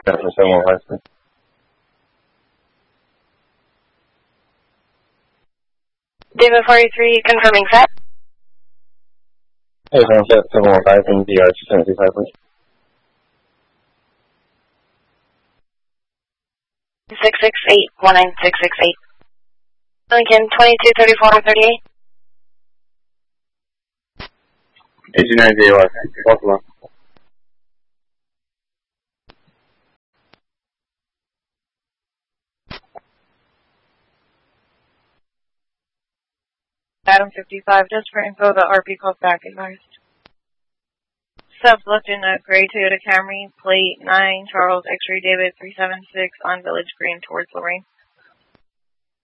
for 715. David 43, confirming set. Hey, on set 715 in DR 225, please. 668-19668. Lincoln 2234-38. 89 Buffalo. Adam 55, just for info, the RP calls back advised. Subs left in a gray Toyota Camry, plate 9, Charles X-Ray David 376 on Village Green towards Lorraine.